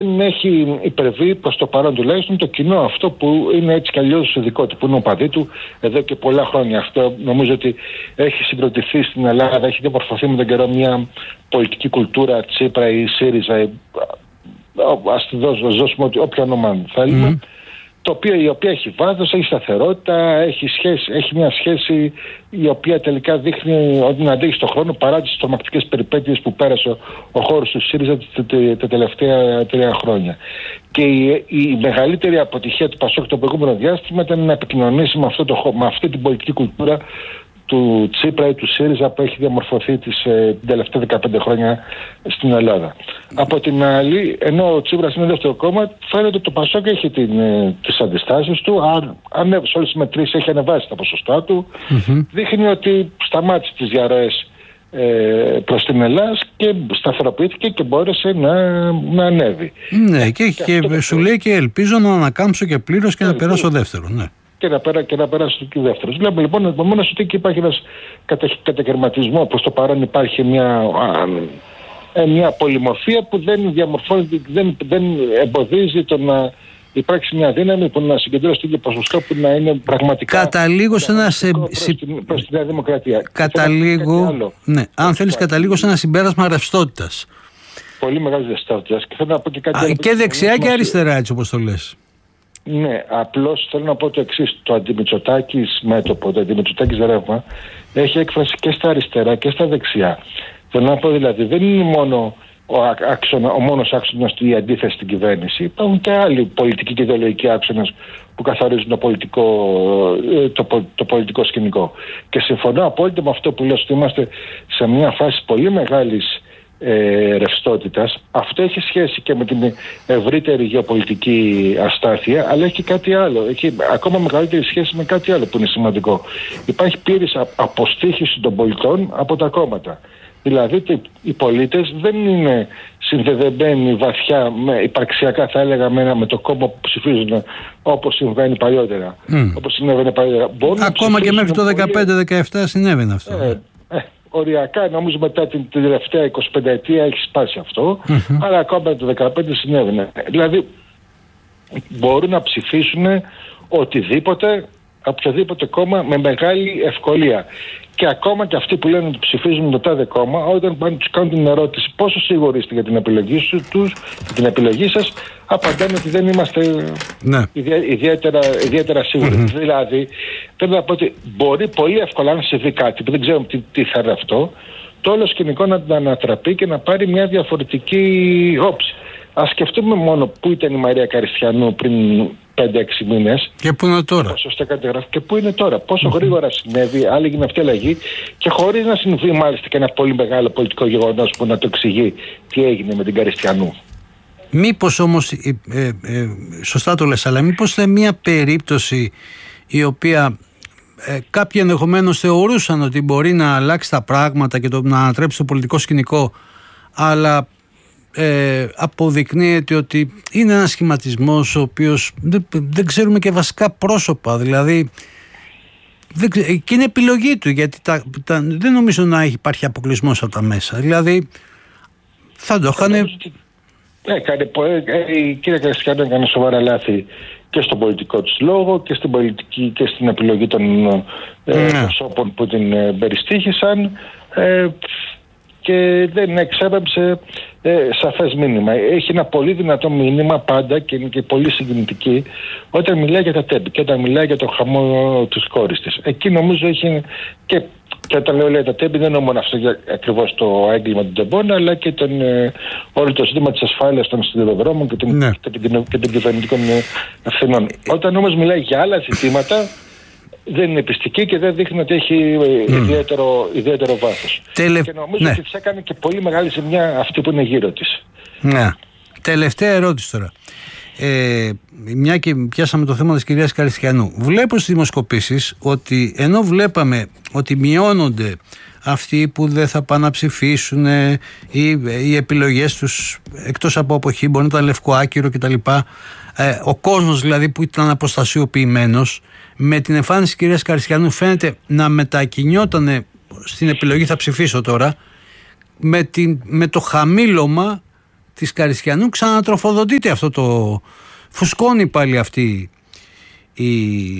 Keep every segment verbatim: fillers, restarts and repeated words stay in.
δεν έχει υπερβεί προς το παρόν τουλάχιστον το κοινό αυτό που είναι έτσι κι αλλιώς δικό του, που είναι ο παδί του εδώ και πολλά χρόνια. Αυτό νομίζω ότι έχει συγκροτηθεί στην Ελλάδα, έχει διαμορφωθεί με τον καιρό μια πολιτική κουλτούρα Τσίπρα ή ΣΥΡΙΖΑ, ας τη δώσουμε όποιο όνομα θέλουμε, mm. το οποίο, η οποία έχει βάθος, έχει σταθερότητα, έχει, σχέση, έχει μια σχέση η οποία τελικά δείχνει ότι να αντέχει στον χρόνο παρά τις τρομακτικές περιπέτειες που πέρασε ο, ο χώρος του ΣΥΡΙΖΑ τα τελευταία τρία χρόνια. Και η, η μεγαλύτερη αποτυχία του ΠΑΣΟΚ το προηγούμενο διάστημα ήταν να επικοινωνήσει με, αυτό το, με αυτή την πολιτική κουλτούρα του Τσίπρα ή του ΣΥΡΙΖΑ που έχει διαμορφωθεί τις ε, τελευταία δεκαπέντε χρόνια στην Ελλάδα. Από την άλλη, ενώ ο Τσίπρας είναι δεύτερο κόμμα, φαίνεται ότι το ΠΑΣΟΚ έχει την, ε, τις αντιστάσεις του, αν, αν σε όλες τις μετρήσεις έχει ανεβάσει τα ποσοστά του, mm-hmm. δείχνει ότι σταμάτησε τις διαρροές ε, προς την Ελλάδα και σταθεροποιήθηκε και μπόρεσε να, να ανέβει. Ναι, και, και, και, και σου λέει και ελπίζω να ανακάμψω και πλήρως και να περάσω δεύτερο, ναι. Και να, πέρα, και να περάσει και δεύτερο. Βλέπουμε λοιπόν επομένως ότι εκεί υπάρχει ένας κατα, κατακαιρματισμό. Προς το παρόν υπάρχει μια, α, μια πολυμορφία που δεν διαμορφώνει, δεν, δεν εμποδίζει το να υπάρξει μια δύναμη που να συγκεντρώσει το ίδιο ποσοστό που να είναι πραγματικά. Καταλήγω σε ένα. Σε... προς την, προς την Νέα Δημοκρατία. Καταλήγω. Ναι, αν θέλεις, καταλήγω σε ένα συμπέρασμα ρευστότητας. Πολύ μεγάλη ρευστότητας. Και θέλω να πω και κάτι α, άλλο. Και δεξιά και αριστερά, έτσι όπως το λες. Ναι, απλώς θέλω να πω το εξής. Το αντιμητσοτάκης μέτωπο, το αντιμητσοτάκης ρεύμα έχει έκφραση και στα αριστερά και στα δεξιά. Θέλω να πω δηλαδή δεν είναι μόνο ο, άξονα, ο μόνος άξονας του η αντίθεση στην κυβέρνηση. Υπάρχουν και άλλοι πολιτικοί και ιδεολογικοί άξονες που καθορίζουν το πολιτικό, το, το πολιτικό σκηνικό. Και συμφωνώ απόλυτα με αυτό που λέω, ότι είμαστε σε μια φάση πολύ μεγάλης Ε, ρευστότητας. Αυτό έχει σχέση και με την ευρύτερη γεωπολιτική αστάθεια, αλλά έχει και κάτι άλλο. Έχει ακόμα μεγαλύτερη σχέση με κάτι άλλο που είναι σημαντικό. Υπάρχει πλήρης αποστήχηση των πολιτών από τα κόμματα. Δηλαδή οι πολίτες δεν είναι συνδεδεμένοι βαθιά, με, υπαρξιακά θα έλεγα, με, με το κόμμα που ψηφίζουν, όπως συμβαίνει παλιότερα. Mm. Όπως συνέβαινε παλιότερα. Μπορούν ακόμα και μέχρι το δεκαπέντε δεκαεπτά συνέβαινε αυτό. Ε, ε, οριακά, νομίζω μετά την, την τελευταία εικοσιπενταετία έχει σπάσει αυτό, mm-hmm. αλλά ακόμα το δεκαπέντε συνέβαινε. Δηλαδή μπορούν να ψηφίσουν οτιδήποτε, οποιοδήποτε κόμμα με μεγάλη ευκολία. Και ακόμα και αυτοί που λένε ότι ψηφίζουν το τάδε κόμμα, όταν πάνε τους κάνουν την ερώτηση πόσο σίγουροι είστε για την επιλογή τους, για την επιλογή σας, απαντάνε ότι δεν είμαστε ναι. ιδιαίτερα, ιδιαίτερα σίγουροι. Mm-hmm. Δηλαδή, θέλω να πω ότι μπορεί πολύ εύκολα να συμβεί κάτι που δεν ξέρουμε τι, τι θα είναι αυτό, το όλο σκηνικό να ανατραπεί και να πάρει μια διαφορετική όψη. Ας σκεφτούμε μόνο πού ήταν η Μαρία Καριστιανού πριν πέντε έξι μήνες. Και πού είναι τώρα. Και πού είναι τώρα. Πόσο mm-hmm. γρήγορα συνέβη, άνοιγε αυτή η αλλαγή και χωρίς να συμβεί μάλιστα και ένα πολύ μεγάλο πολιτικό γεγονός που να το εξηγεί τι έγινε με την Καριστιανού. Μήπως όμως, ε, ε, ε, σωστά το λες, αλλά μήπως είναι μια περίπτωση η οποία ε, κάποιοι ενδεχομένως θεωρούσαν ότι μπορεί να αλλάξει τα πράγματα και το, να ανατρέψει το πολιτικό σκηνικό, αλλά Ε, αποδεικνύεται ότι είναι ένας σχηματισμός ο οποίος δεν, δεν ξέρουμε και βασικά πρόσωπα, δηλαδή δεν, και είναι επιλογή του, γιατί τα, τα, δεν νομίζω να υπάρχει αποκλεισμός από τα μέσα, δηλαδή θα το είχαν. Έκανε, η κυρία Καριστιανού έκανε σοβαρά λάθη και στον πολιτικό της λόγο και στην πολιτική και στην επιλογή των ε, προσώπων που την ε, περιστήχησαν, ε, και δεν εξέπεψε ε, σαφές μήνυμα. Έχει ένα πολύ δυνατό μήνυμα πάντα και είναι και πολύ συγκινητική όταν μιλάει για τα τέμπη και όταν μιλάει για το χαμό της κόρης της. Εκεί νομίζω έχει και, και όταν λέω λέει τα τέμπη δεν είναι μόνο αυτό ακριβώς το έγκλημα του τεμπών, αλλά και τον, ε, όλο το ζήτημα της ασφάλειας των σιδηροδρόμων και, ναι. και, και, και των κυβερνητικών ευθυνών. Όταν όμως μιλάει για άλλα ζητήματα δεν είναι πιστική και δεν δείχνει ότι έχει mm. ιδιαίτερο, ιδιαίτερο βάθος. Τελε... Και νομίζω ναι. ότι της έκανε και πολύ μεγάλη ζημιά αυτή που είναι γύρω της. Ναι. Τελευταία ερώτηση τώρα. Ε, μια και πιάσαμε το θέμα της κυρίας Καριστιανού. Βλέπω στις δημοσκοπήσεις ότι ενώ βλέπαμε ότι μειώνονται αυτοί που δεν θα πάνε να ψηφίσουν, οι, οι επιλογές τους εκτός από αποχή, μπορεί να ήταν λευκό άκυρο κτλ. Ε, ο κόσμος δηλαδή που ήταν αποστασιοποιημένος, με την εμφάνιση της κυρίας Καριστιανού φαίνεται να μετακινιόταν στην επιλογή θα ψηφίσω τώρα, με, την, με το χαμήλωμα της Καριστιανού ξανατροφοδοτείται αυτό το... Φουσκώνει πάλι αυτή η,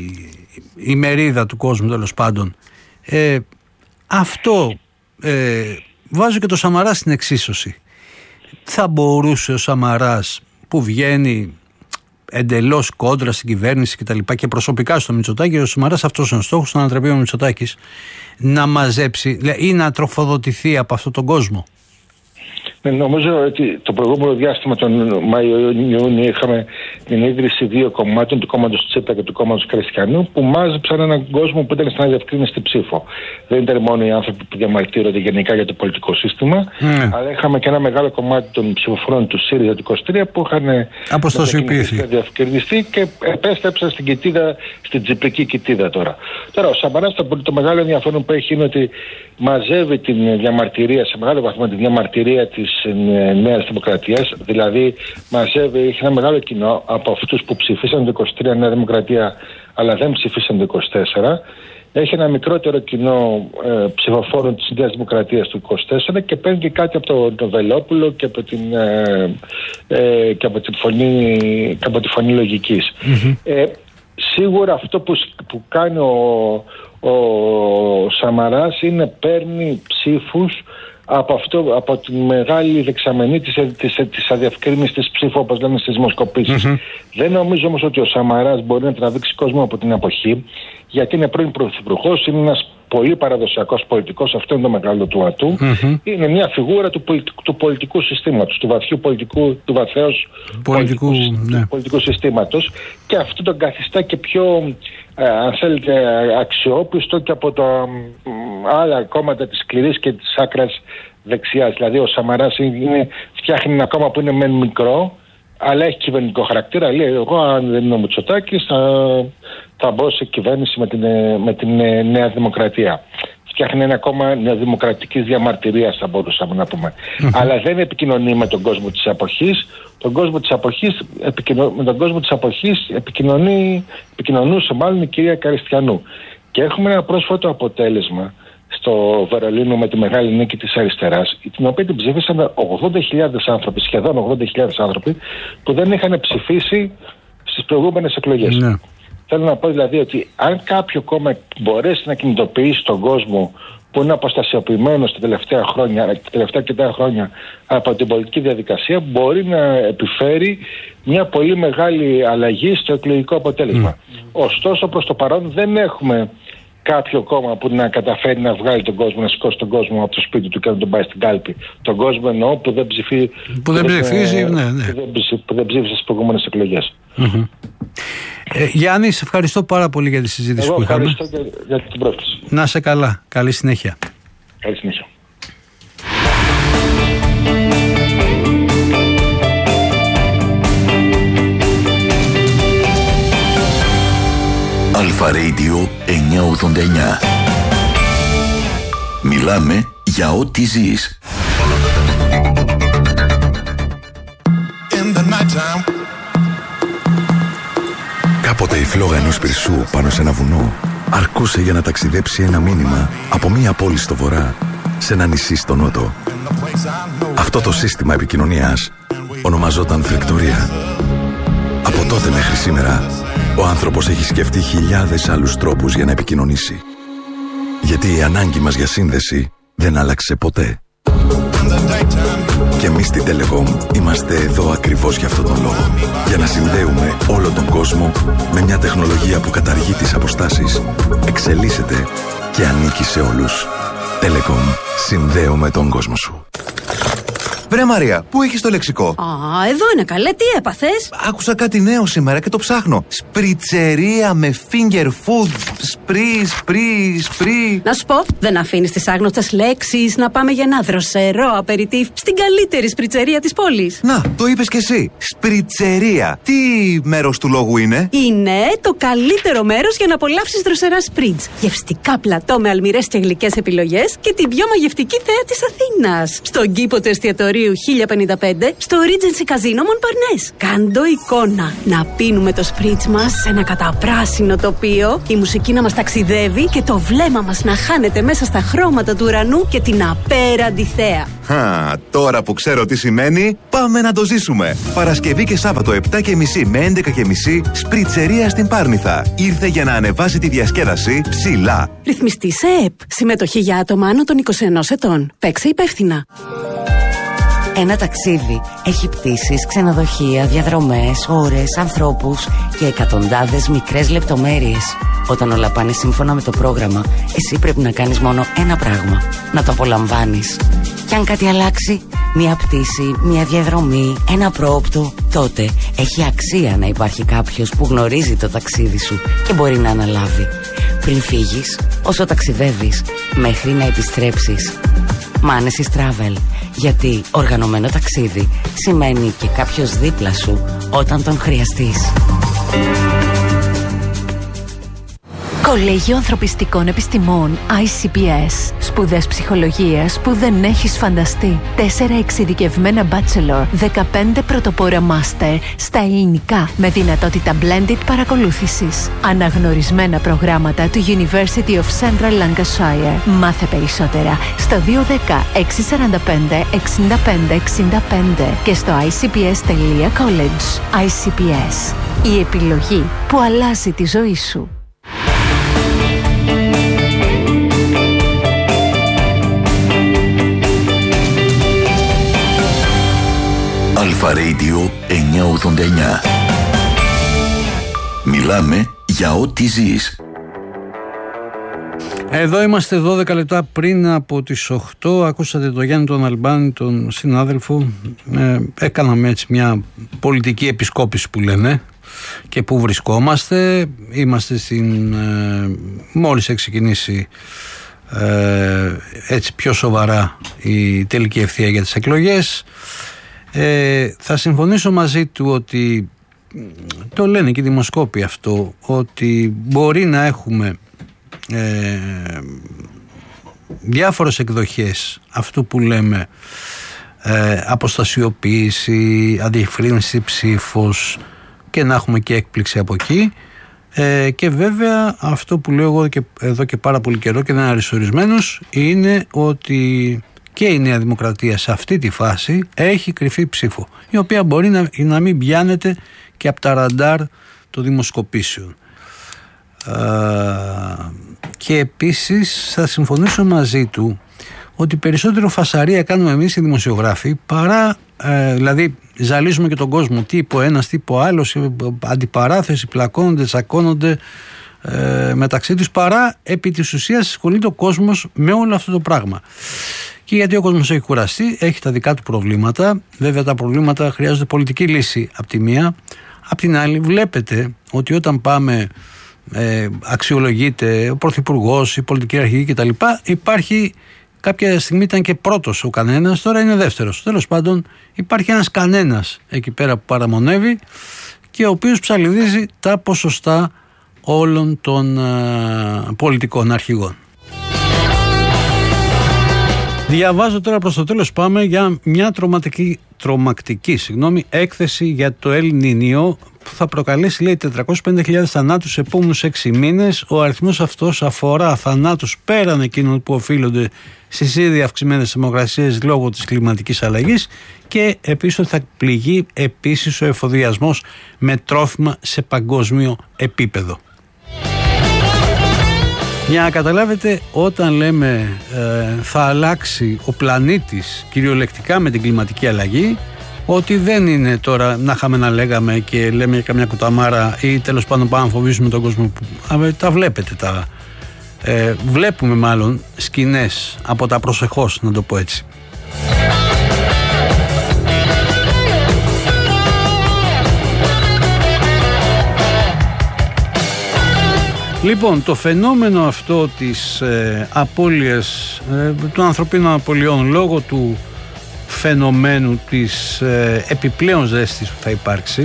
η μερίδα του κόσμου, τέλος πάντων. Ε, αυτό ε, βάζω και το Σαμαρά στην εξίσωση. Θα μπορούσε ο Σαμαράς που βγαίνει εντελώς κόντρα στην κυβέρνηση και τα λοιπά και προσωπικά στο Μητσοτάκη, ο Σαμαράς αυτός είναι ο στόχος, να ανατραπεί ο Μητσοτάκης, να μαζέψει ή να τροφοδοτηθεί από αυτόν τον κόσμο? Ναι, νομίζω ότι το προηγούμενο διάστημα, τον Μάιο-Ιούνιο, είχαμε την ίδρυση δύο κομμάτων, του κόμματος Τσίπρα και του κόμματος Καριστιανού, που μάζεψαν έναν κόσμο που ήταν στην αδιευκρίνηστη ψήφο. Δεν ήταν μόνο οι άνθρωποι που διαμαρτύρονται γενικά για το πολιτικό σύστημα, mm. αλλά είχαμε και ένα μεγάλο κομμάτι των ψηφοφόρων του ΣΥΡΙΖΑ του είκοσι τρία που είχαν διευκρινιστεί και επέστρεψαν στην κοιτίδα, στην τσιπρική κοιτίδα τώρα. Τώρα, ο Σαμαράς, το, το μεγάλο ενδιαφέρον που έχει είναι ότι μαζεύει την διαμαρτυρία, σε μεγάλο βαθμό τη διαμαρτυρία της Νέας Δημοκρατίας, δηλαδή μαζεύει, έχει ένα μεγάλο κοινό από αυτούς που ψηφίσαν το είκοσι τρία Νέα Δημοκρατία αλλά δεν ψηφίσαν το είκοσι τέσσερα. Έχει ένα μικρότερο κοινό ε, ψηφοφόρων της Νέας Δημοκρατίας του είκοσι τέσσερα και παίρνει και κάτι από τον το Βελόπουλο και από, την, ε, ε, και από, τη, φωνή, και από τη φωνή λογικής. Mm-hmm. Ε, σίγουρα αυτό που, που κάνει ο, ο Σαμαράς είναι παίρνει ψήφους από, αυτό, από τη μεγάλη δεξαμενή της, της, της αδιευκρίνηστης ψήφου, όπως λένε στις δημοσκοπήσεις. Mm-hmm. Δεν νομίζω όμως ότι ο Σαμαράς μπορεί να τραβήξει κόσμο από την αποχή, γιατί είναι πρώην πρωθυπουργός, είναι ένας πολύ παραδοσιακός πολιτικός, αυτό είναι το μεγάλο του ατού. Mm-hmm. Είναι μια φιγούρα του, πολιτικού, του πολιτικού συστήματος, του βαθιού πολιτικού, του βαθέως πολιτικού, πολιτικού, ναι. πολιτικού συστήματος, και αυτό τον καθιστά και πιο, ε, αν θέλετε, αξιόπιστο και από τα άλλα κόμματα της σκληρής και της άκρας δεξιάς. Δηλαδή ο Σαμαράς είναι, φτιάχνει ένα κόμμα που είναι μεν μικρό, αλλά έχει κυβερνητικό χαρακτήρα. Λέει, εγώ αν δεν είναι ο Μητσοτάκης θα, θα μπω σε κυβέρνηση με την, με την Νέα Δημοκρατία. Φτιάχνει ένα κόμμα νεοδημοκρατικής διαμαρτυρίας, θα μπορούσαμε να πούμε. Mm-hmm. Αλλά δεν επικοινωνεί με τον κόσμο της αποχής. Τον κόσμο της αποχής επικοινω... Με τον κόσμο της αποχής επικοινωνεί... επικοινωνούσε μάλλον η κυρία Καριστιανού. Και έχουμε ένα πρόσφατο αποτέλεσμα στο Βερολίνο με τη μεγάλη νίκη της αριστεράς, την οποία την ψήφισαν ογδόντα χιλιάδες άνθρωποι, σχεδόν ογδόντα χιλιάδες άνθρωποι, που δεν είχαν ψηφίσει στις προηγούμενες εκλογές. Ναι. Θέλω να πω δηλαδή ότι αν κάποιο κόμμα μπορέσει να κινητοποιήσει τον κόσμο που είναι αποστασιοποιημένο τα τελευταία χρόνια, τα τελευταία και τα χρόνια από την πολιτική διαδικασία, μπορεί να επιφέρει μια πολύ μεγάλη αλλαγή στο εκλογικό αποτέλεσμα. Mm. Ωστόσο, προς το παρόν δεν έχουμε κάποιο κόμμα που να καταφέρει να βγάλει τον κόσμο, να σηκώσει τον κόσμο από το σπίτι του και να τον πάει στην κάλπη. Τον κόσμο εννοώ που δεν ψηφίζει, που δεν ψηφίζει, ναι, ναι. που δεν ψήφισε στις προηγούμενες εκλογές. Mm-hmm. Ε, Γιάννη, σε ευχαριστώ πάρα πολύ για τη συζήτηση Εγώ που είχαμε. Ευχαριστώ για, για την πρόσκληση. Να σε καλά. Καλή συνέχεια. Καλή συνέχεια. Αλφα Radio εννιακόσια ογδόντα εννιά. Μιλάμε για ό,τι ζεις. Κάποτε η φλόγα ενός πυρσού πάνω σε ένα βουνό αρκούσε για να ταξιδέψει ένα μήνυμα από μία πόλη στο βορρά σε ένα νησί στο νότο. Αυτό το σύστημα επικοινωνίας ονομαζόταν φρεκτορία. Από τότε μέχρι σήμερα ο άνθρωπος έχει σκεφτεί χιλιάδες άλλους τρόπους για να επικοινωνήσει. Γιατί η ανάγκη μας για σύνδεση δεν άλλαξε ποτέ. Και εμείς στην Telecom είμαστε εδώ ακριβώς για αυτόν τον λόγο. Για να συνδέουμε όλο τον κόσμο με μια τεχνολογία που καταργεί τις αποστάσεις, εξελίσσεται και ανήκει σε όλους. Telecom. Συνδέουμε τον κόσμο σου. Βρε Μαρία, πού έχεις το λεξικό? Α, εδώ είναι καλέ, τι έπαθες? Άκουσα κάτι νέο σήμερα και το ψάχνω. Σπριτσερία με finger food. Σπρί, σπρί, σπρί. Να σου πω, δεν αφήνεις τις άγνωστες λέξεις να πάμε για ένα δροσερό απεριτίφ στην καλύτερη σπριτσερία της πόλης. Να, το είπες κι εσύ. Σπριτσερία. Τι μέρος του λόγου είναι? Είναι το καλύτερο μέρος για να απολαύσεις δροσερά σπριτς. Γευστικά πλατό με αλμυρές και γλυκές επιλογές και την πιο μαγευτική θέα της Αθήνας. Στον κήπο του εστιατορίου Φεβρουαρίου χίλια πενήντα πέντε στο Regency Casino Montparnasse. Κάντο εικόνα. Να πίνουμε το σπρίτς μας σε ένα καταπράσινο τοπίο, η μουσική να μας ταξιδεύει και το βλέμμα μας να χάνεται μέσα στα χρώματα του ουρανού και την απέραντη θέα. Χα, τώρα που ξέρω τι σημαίνει, πάμε να το ζήσουμε. Παρασκευή και Σάββατο επτά και μισή με έντεκα και μισή, Σπριτσερία στην Πάρνηθα. Ήρθε για να ανεβάσει τη διασκέδαση ψηλά. Ρυθμιστή σε ΕΕΠ. Συμμετοχή για άτομα άνω των είκοσι ενός ετών. Παίξε υπεύθυνα. Ένα ταξίδι έχει πτήσεις, ξενοδοχεία, διαδρομές, ώρες, ανθρώπους και εκατοντάδες μικρές λεπτομέρειες. Όταν όλα πάνε σύμφωνα με το πρόγραμμα, εσύ πρέπει να κάνεις μόνο ένα πράγμα: να το απολαμβάνεις. Κι αν κάτι αλλάξει, μία πτήση, μία διαδρομή, ένα πρόοπτο, τότε έχει αξία να υπάρχει κάποιος που γνωρίζει το ταξίδι σου και μπορεί να αναλάβει. Πριν φύγεις, όσο ταξιδεύεις, μέχρι να επιστρέψεις. Manesis Travel. Γιατί οργανωμένο ταξίδι σημαίνει και κάποιος δίπλα σου όταν τον χρειαστείς. Κολέγιο Ανθρωπιστικών Επιστημών άι σι πι ες. Σπουδές ψυχολογίας που δεν έχεις φανταστεί. Τέσσερα εξειδικευμένα bachelor, δεκαπέντε πρωτοπόρα master στα ελληνικά με δυνατότητα blended παρακολούθησης. Αναγνωρισμένα προγράμματα του University of Central Lancashire. Μάθε περισσότερα στο δύο ένα μηδέν έξι τέσσερα πέντε έξι πέντε έξι πέντε και στο άι σι πι ες τελεία college. άι σι πι ες. Η επιλογή που αλλάζει τη ζωή σου. Αλφα Radio εννιακόσια ογδόντα εννιά. Μιλάμε για ό,τι ζεις. Εδώ είμαστε δώδεκα λεπτά πριν από τις οκτώ. Ακούσατε τον Γιάννη τον Αλμπάνη, τον συνάδελφο. Ε, έκαναμε έτσι μια πολιτική επισκόπηση που λένε και που βρισκόμαστε. Είμαστε στην... Ε, μόλις έχει ξεκινήσει ε, έτσι πιο σοβαρά η τελική ευθεία για τις εκλογές. Ε, θα συμφωνήσω μαζί του ότι το λένε και οι δημοσκόποι αυτό, ότι μπορεί να έχουμε ε, διάφορες εκδοχές αυτού που λέμε ε, αποστασιοποίηση, αδιευκρίνηση ψήφος και να έχουμε και έκπληξη από εκεί, ε, και βέβαια αυτό που λέω εγώ και, εδώ και πάρα πολύ καιρό και δεν είναι αριστορισμένος, είναι ότι και η Νέα Δημοκρατία σε αυτή τη φάση έχει κρυφή ψήφο, η οποία μπορεί να, να μην πιάνεται και από τα ραντάρ των δημοσκοπήσεων. Ε, και επίσης θα συμφωνήσω μαζί του ότι περισσότερο φασαρία κάνουμε εμείς οι δημοσιογράφοι παρά, ε, δηλαδή ζαλίζουμε και τον κόσμο, τι είπε ο ένας, τι είπε ο άλλος, αντιπαράθεση, πλακώνονται, τσακώνονται ε, μεταξύ τους, παρά επί της ουσίας ασχολείται ο κόσμος με όλο αυτό το πράγμα. Και γιατί ο κόσμος έχει κουραστεί, έχει τα δικά του προβλήματα. Βέβαια τα προβλήματα χρειάζονται πολιτική λύση από τη μία. Απ' την άλλη βλέπετε ότι όταν πάμε, ε, αξιολογείται ο Πρωθυπουργός, η πολιτική αρχηγή κτλ. Υπάρχει, κάποια στιγμή ήταν και πρώτος ο κανένας, τώρα είναι δεύτερος. Τέλος πάντων υπάρχει ένας κανένας εκεί πέρα που παραμονεύει και ο οποίος ψαλιδίζει τα ποσοστά όλων των ε, πολιτικών αρχηγών. Διαβάζω τώρα προς το τέλος, πάμε για μια τρομακτική, τρομακτική συγγνώμη, έκθεση για το El Niño που θα προκαλέσει, λέει, τετρακόσιες πενήντα χιλιάδες θανάτους σε επόμενους έξι μήνες. Ο αριθμός αυτός αφορά θανάτους πέραν εκείνων που οφείλονται στις ήδη αυξημένες θερμοκρασίες λόγω της κλιματικής αλλαγής και επίσης ότι θα πληγεί επίσης ο εφοδιασμός με τρόφιμα σε παγκόσμιο επίπεδο. Για να καταλάβετε, όταν λέμε ε, θα αλλάξει ο πλανήτης κυριολεκτικά με την κλιματική αλλαγή, ότι δεν είναι τώρα να είχαμε να λέγαμε και λέμε για καμιά κουταμάρα ή τέλος πάντων πάμε να φοβήσουμε τον κόσμο που α, τα βλέπετε, τα, ε, βλέπουμε μάλλον σκηνές από τα προσεχώς, να το πω έτσι. Λοιπόν, το φαινόμενο αυτό της ε, απώλειας ε, των ανθρωπίνων απολειών λόγω του φαινομένου της ε, επιπλέον ζέστης που θα υπάρξει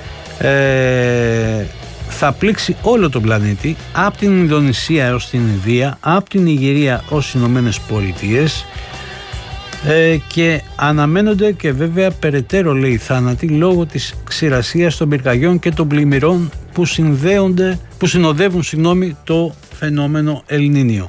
ε, θα πλήξει όλο τον πλανήτη, από την Ινδονησία έως την Ινδία, από την Νιγηρία ως τις Ηνωμένες Πολιτείες. Ε, και αναμένονται και βέβαια περαιτέρω, λέει, θάνατοι λόγω της ξηρασίας των πυρκαγιών και των πλημμυρών που, συνδέονται, που συνοδεύουν συγγνώμη, το φαινόμενο Ελνίνιο.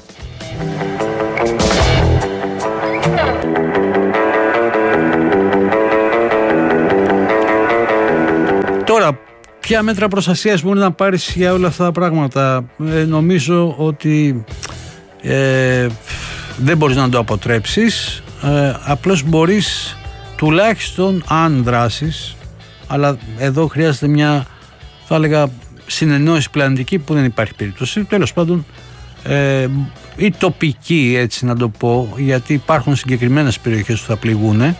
Τώρα, ποια μέτρα προστασίας μπορεί να πάρεις για όλα αυτά τα πράγματα? Ε, νομίζω ότι ε, δεν μπορείς να το αποτρέψεις. Ε, απλώς μπορείς τουλάχιστον, αν δράσεις, αλλά εδώ χρειάζεται μια, θα έλεγα, συνεννόηση πλανητική που δεν υπάρχει περίπτωση, τέλος πάντων, ε, ή τοπική, έτσι να το πω, γιατί υπάρχουν συγκεκριμένες περιοχές που θα πληγούν ε,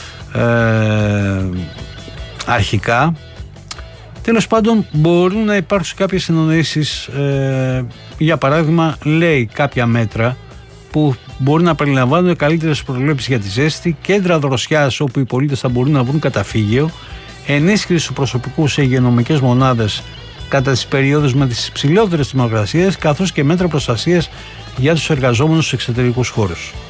αρχικά. Τέλος πάντων, μπορούν να υπάρξουν κάποιες συνεννοήσεις, ε, για παράδειγμα, λέει κάποια μέτρα που μπορεί να περιλαμβάνουν καλύτερες προβλέψεις για τη ζέστη, κέντρα δροσιάς όπου οι πολίτες θα μπορούν να βρουν καταφύγιο, ενίσχυση του προσωπικού σε υγειονομικές μονάδες κατά τις περιόδους με τις υψηλότερες θερμοκρασίες, καθώς και μέτρα προστασίας για τους εργαζόμενους στους εξωτερικούς χώρους.